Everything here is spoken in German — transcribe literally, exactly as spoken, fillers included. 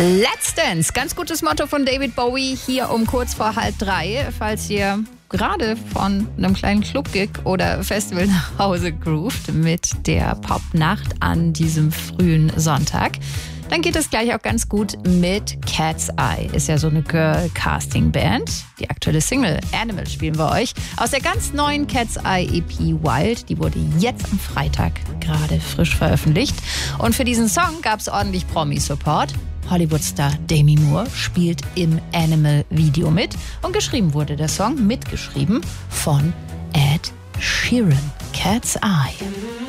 Let's Dance, ganz gutes Motto von David Bowie hier um kurz vor halb drei. Falls ihr gerade von einem kleinen Club-Gig oder Festival nach Hause groovt mit der Popnacht an diesem frühen Sonntag, dann geht es gleich auch ganz gut mit Cat's Eye. Ist ja so eine Girl-Casting-Band. Die aktuelle Single Animal spielen wir euch aus der ganz neuen Cat's Eye E P Wild. Die wurde jetzt am Freitag gerade frisch veröffentlicht. Und für diesen Song gab es ordentlich Promi-Support. Hollywood-Star Demi Moore spielt im Animal-Video mit. Und geschrieben wurde der Song, mitgeschrieben von Ed Sheeran. Cat's Eye.